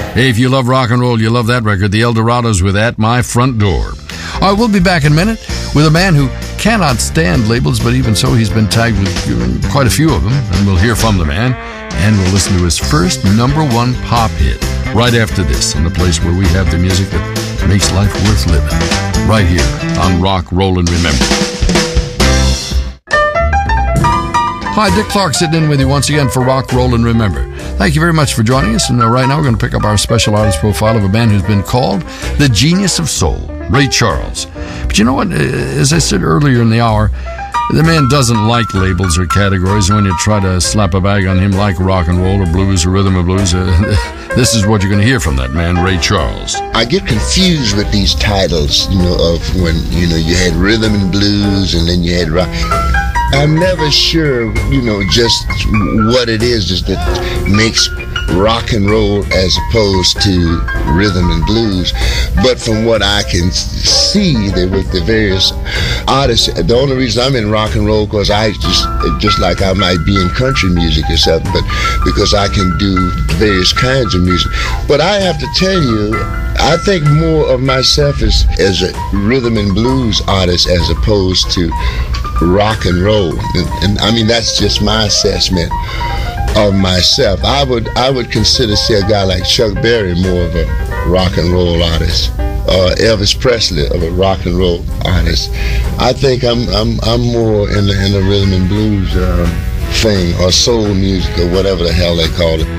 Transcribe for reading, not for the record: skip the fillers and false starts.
Hey, if you love rock and roll, you love that record. The Eldorados with At My Front Door. All right, we'll be back in a minute with a man who cannot stand labels, but even so, he's been tagged with quite a few of them, and we'll hear from the man, and we'll listen to his first #1 pop hit right after this, in the place where we have the music that makes life worth living, right here on Rock, Roll, and Remember. Hi, Dick Clark sitting in with you once again for Rock, Roll, and Remember. Thank you very much for joining us. And right now we're going to pick up our special artist profile of a man who's been called the genius of soul, Ray Charles. But you know what? As I said earlier in the hour, the man doesn't like labels or categories. And when you try to slap a bag on him like rock and roll or blues or rhythm and blues, this is what you're going to hear from that man, Ray Charles. I get confused with these titles, of when, you had rhythm and blues and then you had rock. I'm never sure, just what it is that makes rock and roll as opposed to rhythm and blues. But from what I can see, with the various artists, the only reason I'm in rock and roll, because I just like I might be in country music or something, but because I can do various kinds of music. But I have to tell you, I think more of myself as a rhythm and blues artist as opposed to rock and roll, and I mean that's just my assessment of myself. I would consider, say, a guy like Chuck Berry more of a rock and roll artist, or Elvis Presley of a rock and roll artist. I think I'm more in the rhythm and blues thing, or soul music, or whatever the hell they call it.